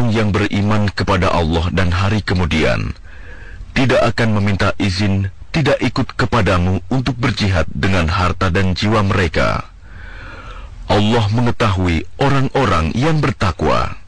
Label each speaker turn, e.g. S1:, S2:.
S1: orang yang beriman kepada Allah dan hari kemudian tidak akan meminta izin tidak ikut kepadamu untuk berjihad dengan harta dan jiwa mereka. Allah mengetahui orang-orang yang bertakwa.